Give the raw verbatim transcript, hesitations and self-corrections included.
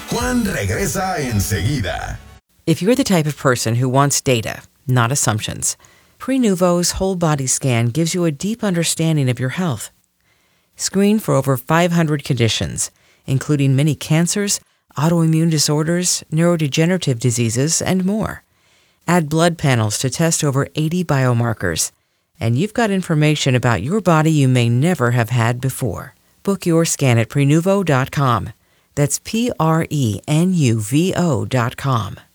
Juan regresa enseguida. If you're the type of person who wants data, not assumptions, Prenuvo's whole body scan gives you a deep understanding of your health. Screen for over five hundred conditions, including many cancers, autoimmune disorders, neurodegenerative diseases, and more. Add blood panels to test over eighty biomarkers, and you've got information about your body you may never have had before. Book your scan at Prenuvo dot com. That's P R E N U V O dot com.